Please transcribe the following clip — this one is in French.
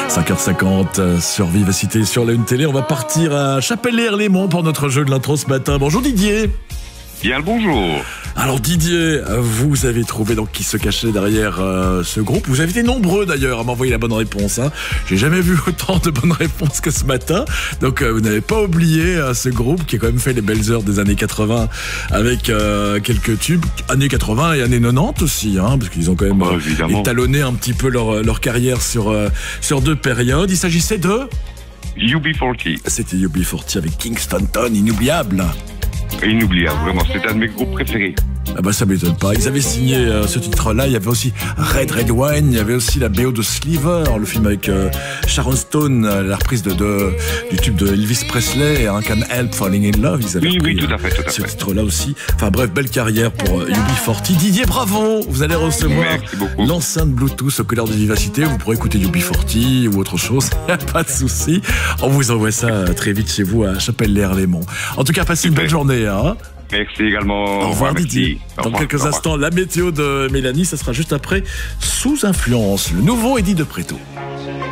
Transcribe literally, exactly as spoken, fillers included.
cinq heures cinquante sur Vivacité, sur la Une Télé. On va partir à Chapelle-Lès-Herlémont pour notre jeu de l'intro ce matin. Bonjour Didier. Bien le bonjour. Alors Didier, vous avez trouvé donc qui se cachait derrière euh, ce groupe. Vous avez été nombreux d'ailleurs à m'envoyer la bonne réponse. Hein. J'ai jamais vu autant de bonnes réponses que ce matin. Donc euh, vous n'avez pas oublié euh, ce groupe qui a quand même fait les belles heures des années quatre-vingts avec euh, quelques tubes. Années quatre-vingts et années quatre-vingt-dix aussi, hein, parce qu'ils ont quand même oh, euh, étalonné un petit peu leur, leur carrière sur, euh, sur deux périodes. Il s'agissait de... U B quarante. C'était U B quarante avec Kingston, inoubliable. Inoubliable, vraiment, c'est un de mes groupes préférés. Ah bah ça m'étonne pas. Ils avaient signé euh, ce titre-là. Il y avait aussi Red Red Wine. Il y avait aussi la B O de Sliver, le film avec euh, Sharon Stone, euh, la reprise de, de du tube de Elvis Presley, hein, Can't Help Falling in Love. Ils avaient oui, repris, oui, tout à fait, tout à ce fait. titre-là aussi. Enfin bref, belle carrière pour euh, U B quarante. Didier, bravo. Vous allez recevoir l'enceinte Bluetooth au couleur de Vivacité. Vous pourrez écouter U B quarante ou autre chose. Pas de souci. On vous envoie ça euh, très vite chez vous à Chapelle-Lès-Herlémont. En tout cas, passez une belle journée. Hein. Merci également. Au revoir Didier. Dans revoir, quelques instants, la météo de Mélanie, ça sera juste après Sous Influence, le nouveau Eddie de Préto.